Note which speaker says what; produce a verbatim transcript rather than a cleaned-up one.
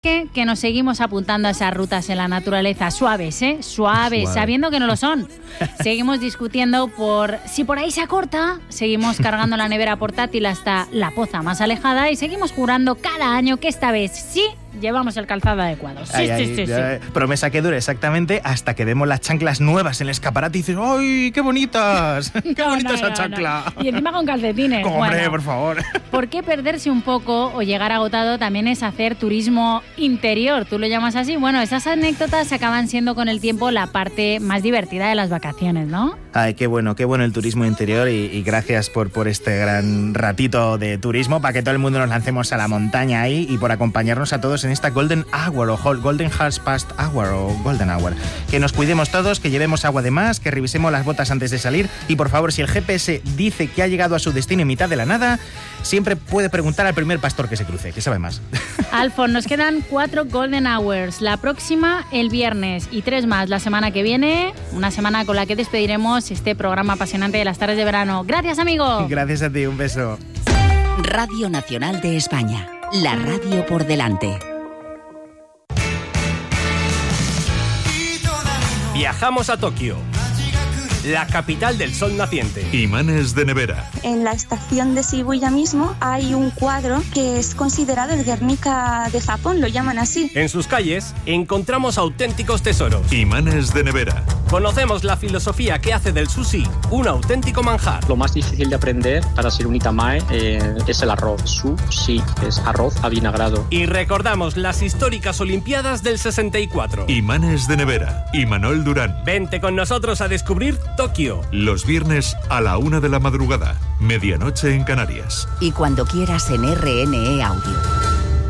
Speaker 1: Que, que nos seguimos apuntando a esas rutas en la naturaleza suaves, ¿eh? Suaves, Suave. Sabiendo que no lo son. Seguimos discutiendo por si por ahí se acorta, seguimos cargando la nevera portátil hasta la poza más alejada y seguimos jurando cada año que esta vez sí llevamos el calzado adecuado. Sí,
Speaker 2: ay,
Speaker 1: sí,
Speaker 2: ay,
Speaker 1: sí, sí.
Speaker 2: Ay, promesa que dure exactamente hasta que vemos las chanclas nuevas en el escaparate y dices, ¡ay, qué bonitas! ¡Qué
Speaker 1: no,
Speaker 2: bonita
Speaker 1: no,
Speaker 2: esa
Speaker 1: no,
Speaker 2: chancla!
Speaker 1: No. Y encima con calcetines.
Speaker 2: Hombre,
Speaker 1: bueno,
Speaker 2: por favor.
Speaker 1: ¿Por qué perderse un poco o llegar agotado también es hacer turismo interior? ¿Tú lo llamas así? Bueno, esas anécdotas acaban siendo con el tiempo la parte más divertida de las vacaciones, ¿no?
Speaker 2: Ay, qué bueno, qué bueno el turismo interior y, y gracias por, por este gran ratito de turismo para que todo el mundo nos lancemos a la montaña ahí y por acompañarnos a todos en esta Golden Hour o Golden Half Past Hour o Golden Hour. Que nos cuidemos todos, que llevemos agua de más, que revisemos las botas antes de salir y por favor, si el G P S dice que ha llegado a su destino en mitad de la nada, siempre puede preguntar al primer pastor que se cruce, que sabe más.
Speaker 1: Alfon, nos quedan cuatro Golden Hours. La próxima el viernes y tres más la semana que viene. Una semana con la que despediremos este programa apasionante de las tardes de verano. Gracias, amigo.
Speaker 2: Gracias a ti, un beso.
Speaker 3: Radio Nacional de España. La radio por delante.
Speaker 4: Viajamos a Tokio, la capital del sol naciente.
Speaker 5: Imanes de nevera.
Speaker 6: En la estación de Shibuya mismo hay un cuadro que es considerado el Guernica de Japón, lo llaman así.
Speaker 4: En sus calles encontramos auténticos tesoros.
Speaker 5: Imanes de nevera.
Speaker 4: Conocemos la filosofía que hace del sushi un auténtico manjar.
Speaker 7: Lo más difícil de aprender para ser un itamae eh, es el arroz. Sushi es arroz avinagrado.
Speaker 4: Y recordamos las históricas Olimpiadas del sesenta y cuatro.
Speaker 5: Imanes de nevera. Imanol Durán.
Speaker 4: Vente con nosotros a descubrir Tokio.
Speaker 5: Los viernes a la una de la madrugada. Medianoche en Canarias.
Speaker 3: Y cuando quieras en R N E Audio.